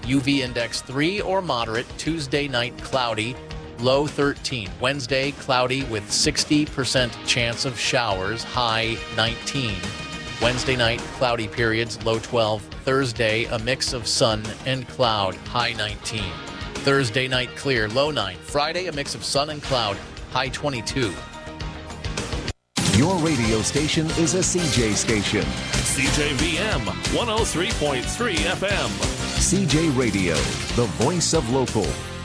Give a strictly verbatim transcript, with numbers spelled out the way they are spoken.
U V index three or moderate. Tuesday night, cloudy, low thirteen. Wednesday, cloudy with sixty percent chance of showers, high nineteen. Wednesday night, cloudy periods, low twelve. Thursday, a mix of sun and cloud, high nineteen. Thursday night, clear, low nine. Friday, a mix of sun and cloud, high twenty-two. Your radio station is a C J station. C J V M one oh three point three F M. C J Radio, the voice of local.